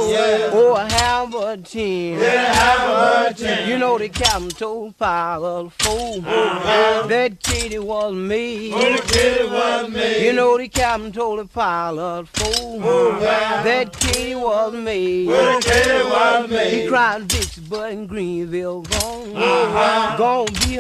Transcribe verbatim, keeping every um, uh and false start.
yeah. Oh, have a tin. Yeah, have a tin. You know the captain told pilot fool uh-huh. that kitty was me. Oh, the kitty was me. You know the captain told the pilot fool oh, well. that kitty was me. Oh, the kitty was me. He cried Vicksburg and Greenville gone. Uh-huh. Gonna be